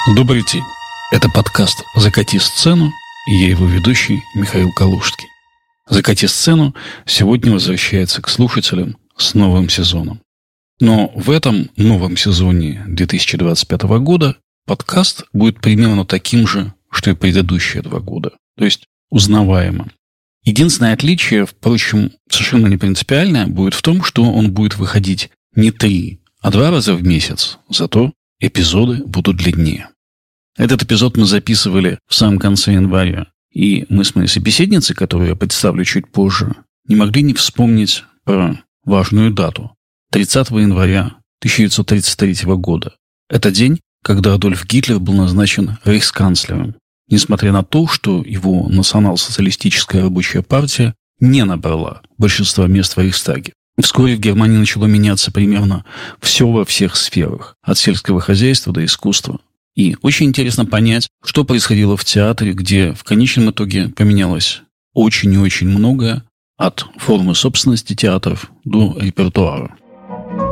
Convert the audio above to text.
Добрый день. Это подкаст «Закати сцену», и я его ведущий Михаил Калужский. «Закати сцену» сегодня возвращается к слушателям с новым сезоном. Но в этом новом сезоне 2025 года подкаст будет примерно таким же, что и предыдущие 2 года. То есть узнаваемым. Единственное отличие, впрочем, совершенно не принципиальное, будет в том, что он будет выходить не 3, а 2 раза в месяц. Зато эпизоды будут длиннее. Этот эпизод мы записывали в самом конце января. И мы с моей собеседницей, которую я представлю чуть позже, не могли не вспомнить про важную дату. 30 января 1933 года. Это день, когда Адольф Гитлер был назначен рейхсканцлером. Несмотря на то, что его национал-социалистическая рабочая партия не набрала большинства мест в Рейхстаге. Вскоре в Германии начало меняться примерно все во всех сферах, от сельского хозяйства до искусства. И очень интересно понять, что происходило в театре, где в конечном итоге поменялось очень и очень многое, от формы собственности театров до репертуара.